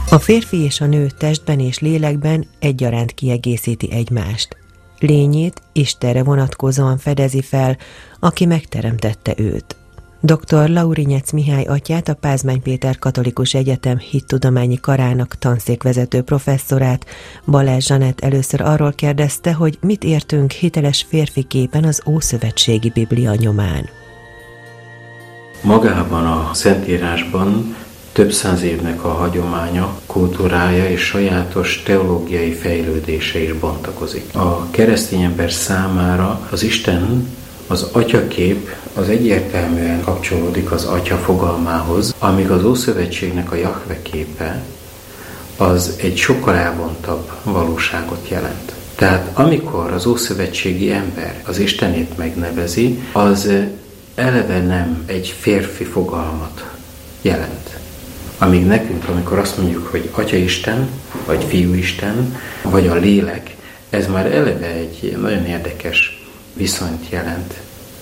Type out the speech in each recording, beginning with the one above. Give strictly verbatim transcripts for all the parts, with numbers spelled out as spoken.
A férfi és a nő testben és lélekben egyaránt kiegészíti egymást. Lényét Istenre vonatkozóan fedezi fel, aki megteremtette őt. doktor Laurinyec Mihály atyát, a Pázmány Péter Katolikus Egyetem hittudományi karának tanszékvezető professzorát, Balázs Zsanett először arról kérdezte, hogy mit értünk hiteles férfi képen az ószövetségi Biblia nyomán. Magában a Szentírásban több száz évnek a hagyománya, kultúrája és sajátos teológiai fejlődése is bontakozik. A keresztény ember számára az Isten, az atyakép az egyértelműen kapcsolódik az atya fogalmához, amíg az Ószövetségnek a Jahve képe az egy sokkal elvontabb valóságot jelent. Tehát amikor az ószövetségi ember az Istenét megnevezi, az eleve nem egy férfi fogalmat jelent. Amíg nekünk, amikor azt mondjuk, hogy Atyaisten, vagy Fiúisten, vagy a Lélek, ez már eleve egy nagyon érdekes viszonyt jelent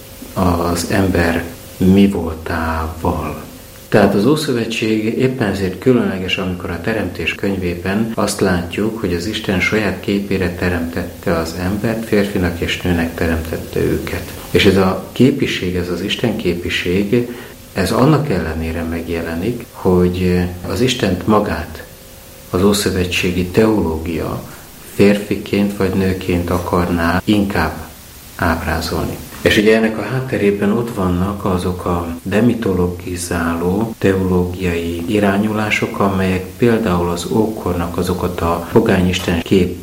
az ember mi voltával. Tehát az Ószövetség éppen ezért különleges, amikor a Teremtés könyvében azt látjuk, hogy az Isten saját képére teremtette az embert, férfinak és nőnek teremtette őket. És ez a képiség, ez az Isten képiség, ez annak ellenére megjelenik, hogy az Istent magát az ószövetségi teológia férfiként vagy nőként akarná inkább ábrázolni. És ugye ennek a hátterében ott vannak azok a demitologizáló teológiai irányulások, amelyek például az ókornak azokat a pogányisten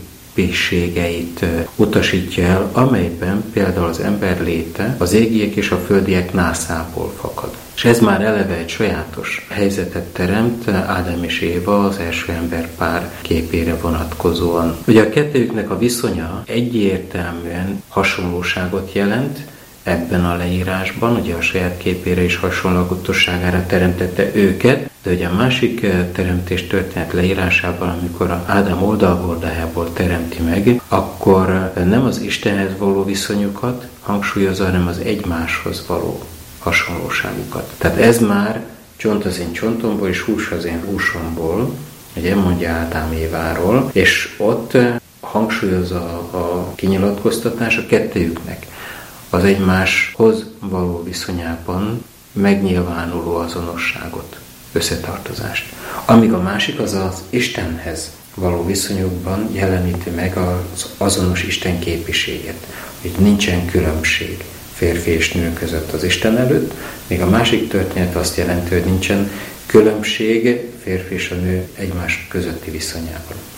képességeit utasítja el, amelyben például az ember léte az égiek és a földiek nászából fakad. És ez már eleve egy sajátos helyzetet teremt Ádám és Éva az első emberpár képére vonatkozóan. Ugye a kettőjüknek a viszonya egyértelműen hasonlóságot jelent ebben a leírásban, ugye a saját képére és hasonlagotosságára teremtette őket, de ugye a másik teremtés történet leírásában, amikor Ádám oldalbordájából teremti meg, akkor nem az Istenhez való viszonyukat hangsúlyozza, hanem az egymáshoz való hasonlóságukat. Tehát ez már csont az én csontomból és hús az én húsomból, ugye mondja Ádám Éváról, és ott hangsúlyozza a kinyilatkoztatás a kettőjüknek az egymáshoz való viszonyában megnyilvánuló azonosságot, összetartozást. Amíg a másik az az Istenhez való viszonyukban jeleníti meg az azonos Isten képiséget, hogy nincsen különbség férfi és nő között az Isten előtt, míg a másik történet azt jelenti, hogy nincsen különbség férfi és a nő egymás közötti viszonyában.